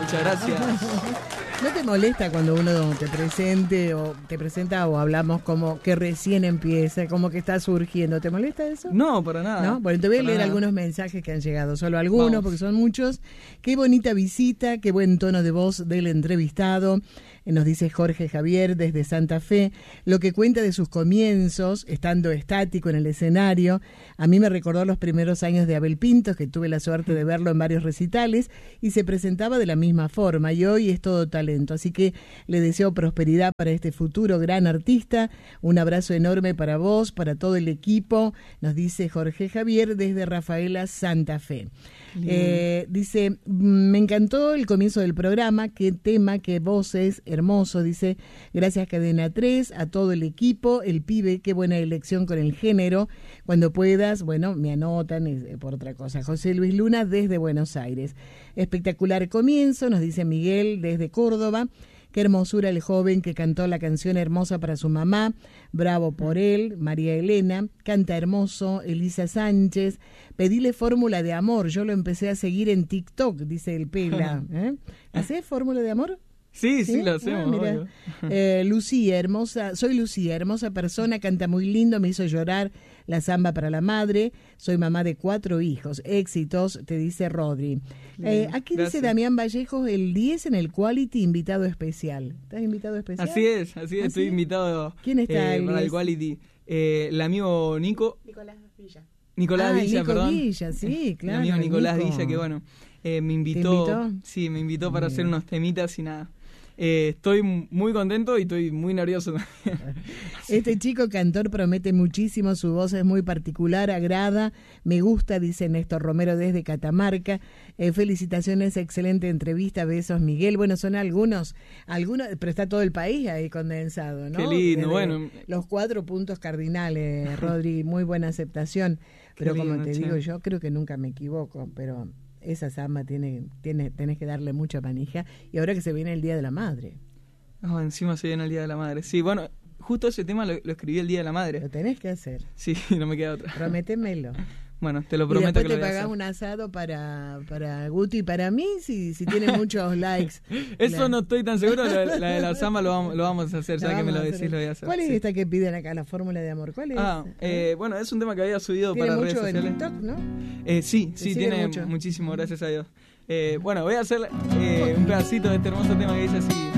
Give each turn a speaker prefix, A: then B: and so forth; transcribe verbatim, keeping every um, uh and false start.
A: Muchas gracias.
B: ¿No te molesta cuando uno te presente o te presenta o hablamos como que recién empieza, como que está surgiendo? ¿Te molesta eso?
A: No, para nada.
B: ¿No? Bueno, te voy a
A: para
B: leer
A: nada.
B: algunos mensajes que han llegado, solo algunos,
A: Vamos.
B: porque son muchos. Qué bonita visita, qué buen tono de voz del entrevistado. Eh, Nos dice Jorge Javier desde Santa Fe, lo que cuenta de sus comienzos, estando estático en el escenario. A mí me recordó los primeros años de Abel Pintos, que tuve la suerte de verlo en varios recitales, y se presentaba de la misma forma, y hoy es todo talento. Así que le deseo prosperidad para este futuro gran artista. Un abrazo enorme para vos, para todo el equipo, nos dice Jorge Javier desde Rafaela, Santa Fe. Eh, dice, me encantó el comienzo del programa, qué tema, qué voces, hermoso, dice, gracias Cadena tres, a todo el equipo, el pibe, qué buena elección con el género, cuando puedas, bueno, me anotan eh, por otra cosa. José Luis Luna desde Buenos Aires, espectacular comienzo, nos dice Miguel desde Córdoba. Qué hermosura el joven que cantó la canción hermosa para su mamá, bravo por él. María Elena, canta hermoso. Elisa Sánchez, pedile fórmula de amor, yo lo empecé a seguir en TikTok, dice el Pela. ¿Eh? ¿Hacés fórmula de amor?
A: Sí, sí,
B: ¿Sí?
A: lo hacemos.
B: Ah, mira. eh, Lucía, hermosa, soy Lucía, hermosa persona, canta muy lindo, me hizo llorar la samba para la madre, soy mamá de cuatro hijos, éxitos, te dice Rodri. Eh, aquí
A: Gracias.
B: dice Damián Vallejos, el diez en el Quality, invitado especial. ¿Estás invitado especial?
A: Así es, así es,
B: ¿Ah,
A: estoy
B: sí?
A: invitado
B: ¿Quién está
A: eh,
B: el
A: para el
B: diez?
A: Quality. Eh, el amigo Nico,
B: Nicolás Villa.
A: Nicolás
B: Ah,
A: Villa,
B: Nico
A: perdón.
B: Villa, sí, claro.
A: El amigo Nicolás
B: Nico.
A: Villa, que bueno, eh, me invitó,
B: invitó?
A: sí, me invitó para
B: Bien.
A: hacer unos temitas y nada. Eh, estoy muy contento y estoy muy nervioso también.
B: Este chico cantor promete muchísimo, su voz es muy particular, agrada, me gusta, dice Néstor Romero desde Catamarca. Eh, felicitaciones, excelente entrevista, besos Miguel. Bueno, son algunos, algunos, pero está todo el país ahí condensado, ¿no?
A: Qué lindo,
B: Desde
A: bueno.
B: Los cuatro puntos cardinales, Rodri, muy buena aceptación. Pero
A: Qué
B: como
A: lindo,
B: te
A: che.
B: digo, yo creo que nunca me equivoco, pero esa samba tiene, tiene, tenés que darle mucha manija. Y ahora que se viene el Día de la Madre.
A: Oh, encima se viene el Día de la Madre. Sí, bueno, justo ese tema lo, lo escribí el Día de la
B: Lo
A: Madre.
B: tenés que hacer.
A: Sí, no me queda otra.
B: Prométemelo.
A: Bueno, te lo
B: Y
A: prometo
B: después
A: que lo
B: te
A: voy a
B: pagás
A: hacer.
B: un asado para, para Guti y para mí, si, si tiene muchos likes.
A: Eso
B: La-
A: no estoy tan seguro, la, la de la samba lo vamos, lo vamos a hacer,
B: la
A: ya que me
B: vamos
A: lo
B: a hacer.
A: decís lo voy a hacer.
B: ¿Cuál es
A: sí.
B: esta que piden acá, la fórmula de amor? ¿Cuál es?
A: Ah, eh, bueno, es un tema que había subido
B: ¿Tiene
A: para redes
B: mucho en
A: sociales.
B: TikTok, no?
A: Eh, sí,
B: ¿Te
A: sí,
B: siguen
A: tiene
B: mucho?
A: muchísimo, gracias a Dios. Eh, bueno, voy a hacer eh, un pedacito de este hermoso tema que dice así.